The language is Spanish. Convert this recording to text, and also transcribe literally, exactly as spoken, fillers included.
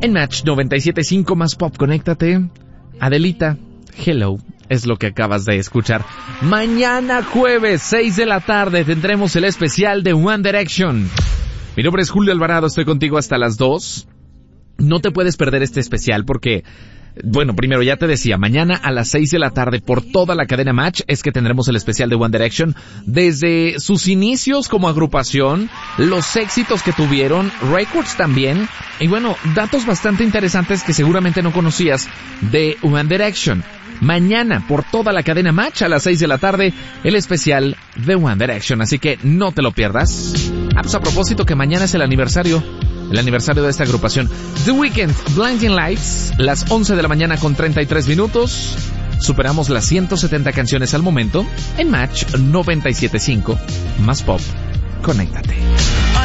En Match noventa y siete punto cinco más pop, conéctate. Adelita, Hello, es lo que acabas de escuchar. Mañana jueves, seis de la tarde, tendremos el especial de One Direction. Mi nombre es Julio Alvarado, estoy contigo hasta las dos. No te puedes perder este especial porque, bueno, primero ya te decía, mañana a las seis de la tarde por toda la cadena Match es que tendremos el especial de One Direction. Desde sus inicios como agrupación, los éxitos que tuvieron, records también, y bueno, datos bastante interesantes que seguramente no conocías de One Direction. Mañana por toda la cadena Match a las seis de la tarde, el especial de One Direction, así que no te lo pierdas. Ah, pues a propósito que mañana es el aniversario, el aniversario de esta agrupación. The Weeknd, Blinding Lights, las once de la mañana con treinta y tres minutos. Superamos las ciento setenta canciones al momento en Match noventa y siete punto cinco. Más pop, conéctate.